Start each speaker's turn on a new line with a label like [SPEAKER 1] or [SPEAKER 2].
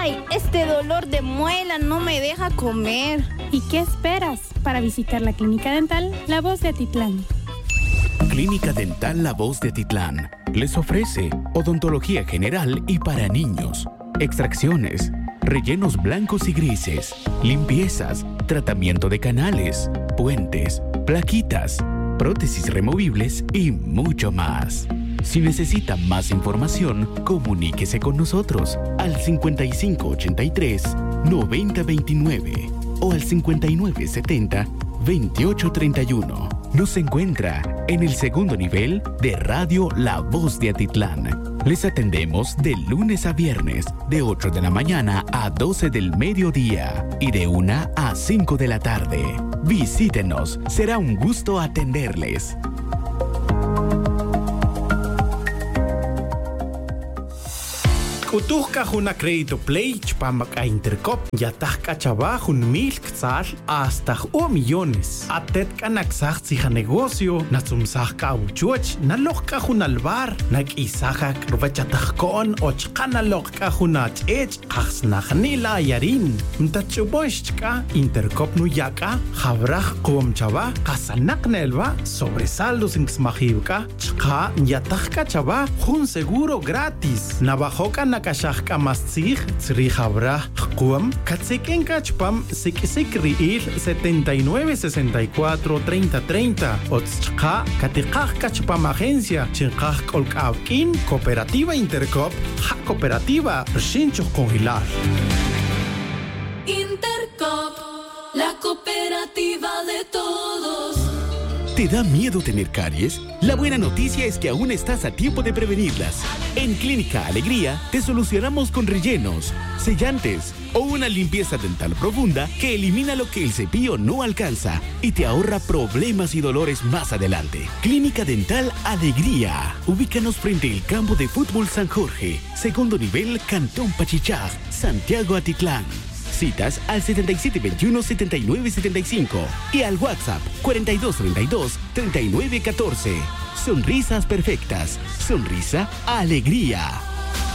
[SPEAKER 1] Ay, este dolor de muela no me deja comer.
[SPEAKER 2] ¿Y qué esperas para visitar la Clínica Dental La Voz de Atitlán?
[SPEAKER 3] Clínica Dental La Voz de Atitlán les ofrece odontología general y para niños, extracciones, rellenos blancos y grises, limpiezas, tratamiento de canales, puentes, plaquitas, prótesis removibles y mucho más. Si necesita más información, comuníquese con nosotros al 5583-9029 o al 5970-2831. Nos encuentra en el segundo nivel de Radio La Voz de Atitlán. Les atendemos de lunes a viernes, de 8 de la mañana a 12 del mediodía y de 1 a 5 de la tarde. Visítenos, será un gusto atenderles.
[SPEAKER 4] Utuhka juna crédito play chpamak a Intercop yatajka chaba jun milk tzal hasta 1 millones. Atetka naksajtzija negocio natsumsajka uchuch nalojka jun albar nakisajak rubachatajkon ochkana lokka junach ech qasnajnila yarin. Mtachuboshka Intercop nuyaka jabraj qom chaba qasanaqnelba sobresaldos inksmajibka chqa yatajka chaba jun seguro gratis. Nabajoka Kashaka Mastig, Tzrihabra, Kuam, Katseken Kachpam, Sikri 79 64 30 30, Otska, Katikak Kachpam Agencia, Chinkak Olkavkin, Cooperativa Intercop, Ja Cooperativa, Shincho Congilar.
[SPEAKER 5] Intercop, la cooperativa de todos.
[SPEAKER 3] ¿Te da miedo tener caries? La buena noticia es que aún estás a tiempo de prevenirlas. En Clínica Alegría te solucionamos con rellenos, sellantes o una limpieza dental profunda que elimina lo que el cepillo no alcanza y te ahorra problemas y dolores más adelante. Clínica Dental Alegría. Ubícanos frente al campo de fútbol San Jorge, segundo nivel, Cantón Pachichá, Santiago Atitlán. Citas al 7721-7975 y al WhatsApp 4232-3914. Sonrisas perfectas. Sonrisa Alegría.